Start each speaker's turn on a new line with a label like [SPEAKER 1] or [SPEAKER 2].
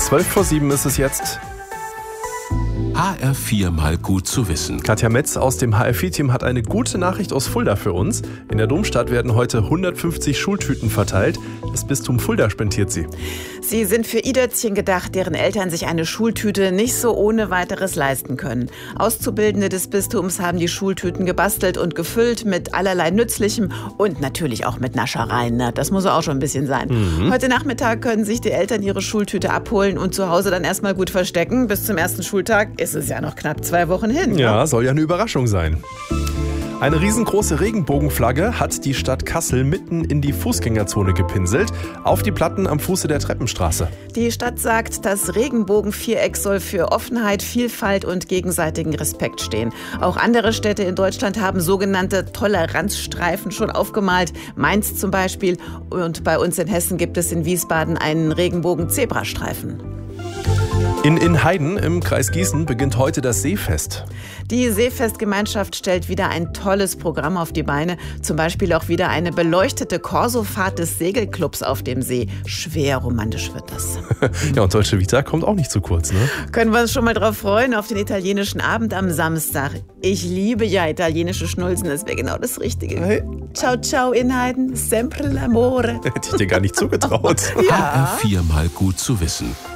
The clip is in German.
[SPEAKER 1] 12:07 ist es jetzt.
[SPEAKER 2] HR4 mal gut zu wissen.
[SPEAKER 1] Katja Metz aus dem HR4-Team hat eine gute Nachricht aus Fulda für uns. In der Domstadt werden heute 150 Schultüten verteilt. Das Bistum Fulda spendiert sie.
[SPEAKER 3] Sie sind für Idötzchen gedacht, deren Eltern sich eine Schultüte nicht so ohne weiteres leisten können. Auszubildende des Bistums haben die Schultüten gebastelt und gefüllt mit allerlei Nützlichem und natürlich auch mit Naschereien. Das muss auch schon ein bisschen sein. Heute Nachmittag können sich die Eltern ihre Schultüte abholen und zu Hause dann erstmal gut verstecken. Bis zum ersten Schultag ist es ja noch knapp 2 Wochen hin.
[SPEAKER 1] Ja, soll ja eine Überraschung sein. Eine riesengroße Regenbogenflagge hat die Stadt Kassel mitten in die Fußgängerzone gepinselt, auf die Platten am Fuße der Treppenstraße.
[SPEAKER 3] Die Stadt sagt, das Regenbogenviereck soll für Offenheit, Vielfalt und gegenseitigen Respekt stehen. Auch andere Städte in Deutschland haben sogenannte Toleranzstreifen schon aufgemalt. Mainz zum Beispiel. Und bei uns in Hessen gibt es in Wiesbaden einen Regenbogen-Zebrastreifen.
[SPEAKER 1] In Heiden im Kreis Gießen beginnt heute das Seefest.
[SPEAKER 3] Die Seefestgemeinschaft stellt wieder ein tolles Programm auf die Beine. Zum Beispiel auch wieder eine beleuchtete Korsofahrt des Segelclubs auf dem See. Schwer romantisch wird das.
[SPEAKER 1] Ja, und Dolce Vita kommt auch nicht zu kurz, ne?
[SPEAKER 3] Können wir uns schon mal drauf freuen, auf den italienischen Abend am Samstag. Ich liebe ja italienische Schnulzen, das wäre genau das Richtige.
[SPEAKER 1] Hey.
[SPEAKER 3] Ciao, ciao in Heiden, sempre l'amore.
[SPEAKER 1] Hätte ich dir gar nicht zugetraut.
[SPEAKER 3] Ja.
[SPEAKER 2] HR4 mal gut zu wissen.